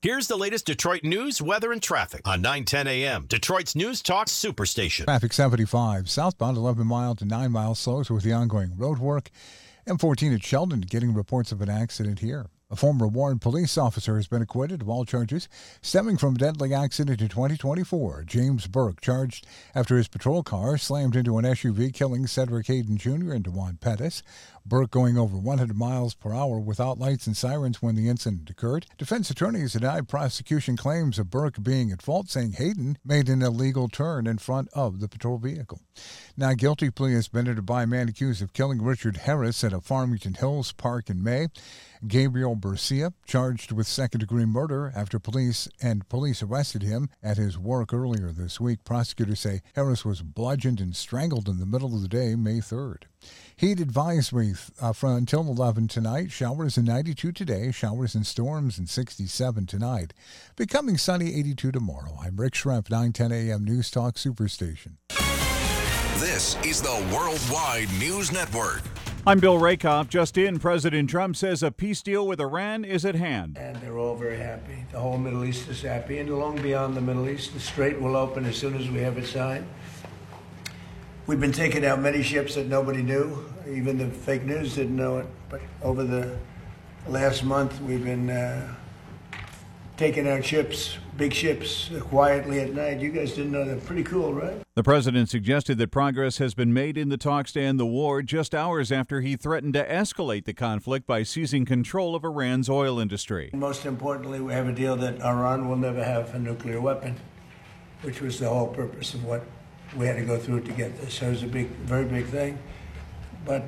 Here's the latest Detroit news, weather, and traffic on 9:10 a.m. Detroit's News Talk Superstation. Traffic 75 southbound 11 mile to 9 mile slows with the ongoing road work. M14 at Sheldon getting reports of an accident here. A former Warren police officer has been acquitted of all charges stemming from a deadly accident in 2024. James Burke charged after his patrol car slammed into an SUV, killing Cedric Hayden Jr. and DeJuan Pettis. Burke going over 100 miles per hour without lights and sirens when the incident occurred. Defense attorneys denied prosecution claims of Burke being at fault, saying Hayden made an illegal turn in front of the patrol vehicle. Now, a guilty plea has been entered by a man accused of killing Richard Harris at a Farmington Hills park in May. Gabriel Bercia charged with second-degree murder after police arrested him at his work earlier this week. Prosecutors say Harris was bludgeoned and strangled in the middle of the day, May 3rd. Heat advisory from until 11 tonight. Showers in 92 today. Showers and storms in 67 tonight. Becoming sunny 82 tomorrow. I'm Rick Schrempf, 9:10 a.m. News Talk Superstation. This is the Worldwide News Network. I'm Bill Rakoff. Just in, President Trump says a peace deal with Iran is at hand. And they're all very happy. The whole Middle East is happy. And along beyond the Middle East, the Strait will open as soon as we have it signed. We've been taking out many ships that nobody knew. Even the fake news didn't know it. But over the last month, we've been taking out ships, big ships, quietly at night. You guys didn't know that. Pretty cool, right? The president suggested that progress has been made in the talks to end the war just hours after he threatened to escalate the conflict by seizing control of Iran's oil industry. Most importantly, we have a deal that Iran will never have a nuclear weapon, which was the whole purpose of what we had to go through to get this. So it was a big, very big thing. But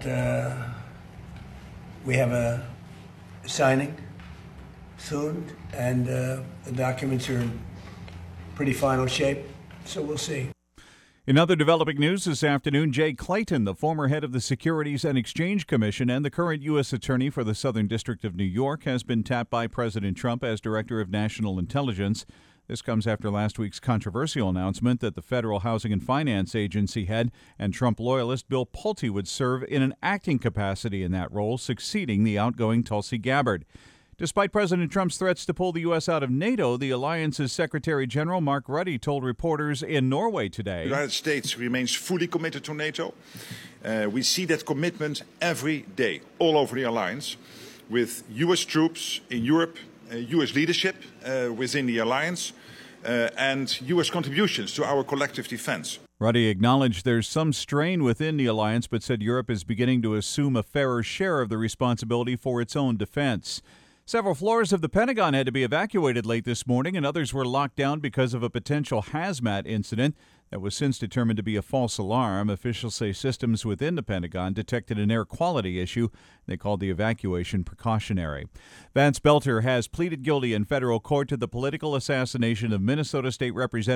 we have a signing soon, and the documents are in pretty final shape, so we'll see. In other developing news this afternoon, Jay Clayton, the former head of the Securities and Exchange Commission and the current U.S. Attorney for the Southern District of New York, has been tapped by President Trump as Director of National Intelligence. This comes after last week's controversial announcement that the Federal Housing and Finance Agency head and Trump loyalist Bill Pulte would serve in an acting capacity in that role, succeeding the outgoing Tulsi Gabbard. Despite President Trump's threats to pull the U.S. out of NATO, the alliance's Secretary General Mark Rutte told reporters in Norway today, The United States remains fully committed to NATO. We see that commitment every day all over the alliance, with U.S. troops in Europe, U.S. leadership within the alliance, and U.S. contributions to our collective defense. Rutte acknowledged there's some strain within the alliance, but said Europe is beginning to assume a fairer share of the responsibility for its own defense. Several floors of the Pentagon had to be evacuated late this morning, and others were locked down because of a potential hazmat incident that was since determined to be a false alarm. Officials say systems within the Pentagon detected an air quality issue. They called the evacuation precautionary. Vance Belter has pleaded guilty in federal court to the political assassination of Minnesota State Representative